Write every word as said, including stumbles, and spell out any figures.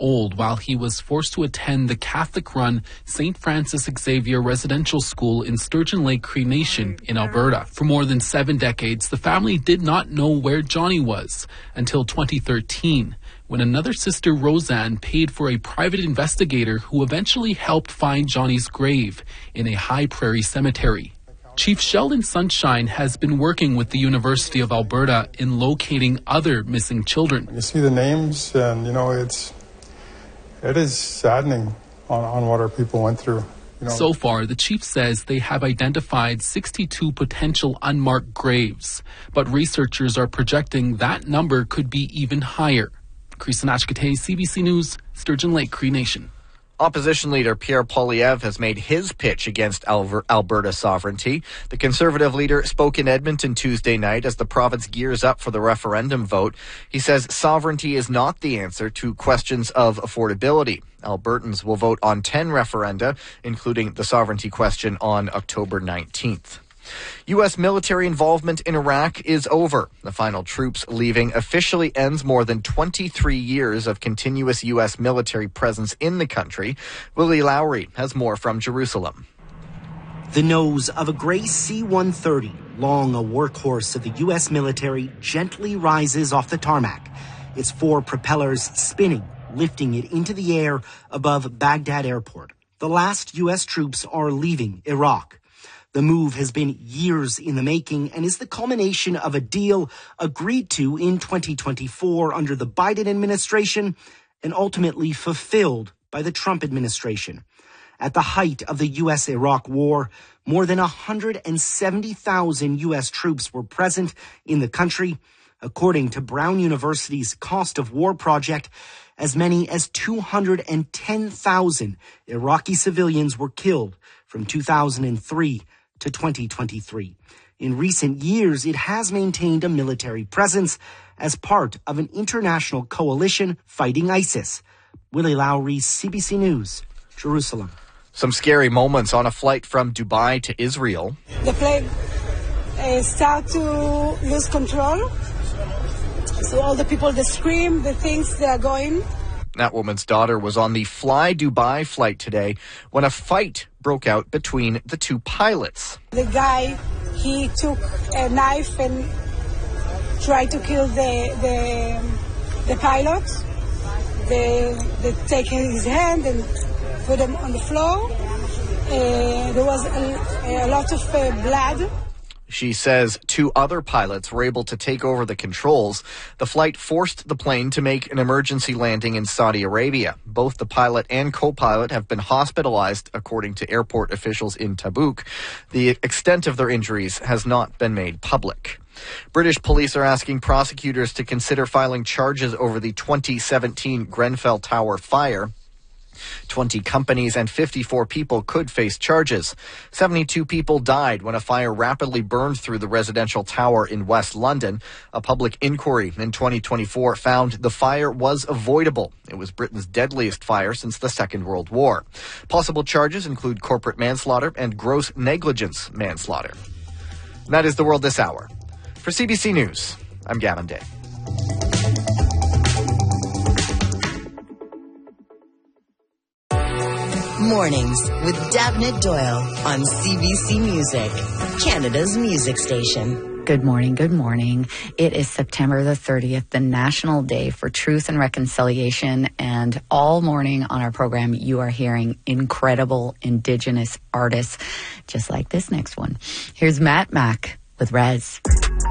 old while he was forced to attend the Catholic-run Saint Francis Xavier Residential School in Sturgeon Lake Cree Nation in Alberta. For more than seven decades, the family did not know where Johnny was until twenty thirteen, when another sister, Roseanne, paid for a private investigator who eventually helped find Johnny's grave in a high prairie cemetery. Chief Sheldon Sunshine has been working with the University of Alberta in locating other missing children. You see the names, and you know it's it is saddening on, on what our people went through. You know. So far, the chief says they have identified sixty-two potential unmarked graves, but researchers are projecting that number could be even higher. Chris Anachkate, C B C News, Sturgeon Lake, Cree Nation. Opposition leader Pierre Poilievre has made his pitch against Alberta sovereignty. The Conservative leader spoke in Edmonton Tuesday night as the province gears up for the referendum vote. He says sovereignty is not the answer to questions of affordability. Albertans will vote on ten referenda, including the sovereignty question on October nineteenth. U S military involvement in Iraq is over. The final troops leaving officially ends more than twenty-three years of continuous U S military presence in the country. Willie Lowry has more from Jerusalem. The nose of a gray C one thirty, long a workhorse of the U S military, gently rises off the tarmac. Its four propellers spinning, lifting it into the air above Baghdad Airport. The last U S troops are leaving Iraq. The move has been years in the making and is the culmination of a deal agreed to in twenty twenty-four under the Biden administration and ultimately fulfilled by the Trump administration. At the height of the U S-Iraq war, more than one hundred seventy thousand U S troops were present in the country. According to Brown University's Cost of War project, as many as two hundred ten thousand Iraqi civilians were killed from two thousand three to twenty twenty-three. In recent years, it has maintained a military presence as part of an international coalition fighting ISIS. Willie Lowry, C B C News, Jerusalem. Some scary moments on a flight from Dubai to Israel. The plane uh, start to lose control. So all the people, they scream, the things they are going. That woman's daughter was on the Fly Dubai flight today when a fight broke out between the two pilots. The guy, he took a knife and tried to kill the the, the pilot. They, they take his hand and put him on the floor. Uh, there was a, a lot of uh, blood. She says two other pilots were able to take over the controls. The flight forced the plane to make an emergency landing in Saudi Arabia. Both the pilot and co-pilot have been hospitalized, according to airport officials in Tabuk. The extent of their injuries has not been made public. British police are asking prosecutors to consider filing charges over the twenty seventeen Grenfell Tower fire. twenty companies and fifty-four people could face charges. seventy-two people died when a fire rapidly burned through the residential tower in West London. A public inquiry in twenty twenty-four found the fire was avoidable. It was Britain's deadliest fire since the Second World War. Possible charges include corporate manslaughter and gross negligence manslaughter. And that is the world this hour. For C B C News, I'm Gavin Day. Mornings with Davnit Doyle on C B C Music, Canada's music station. Good morning, good morning. It is September the thirtieth, the National Day for Truth and Reconciliation, and all morning on our program you are hearing incredible Indigenous artists, just like this next one. Here's Matt Mack with Rez.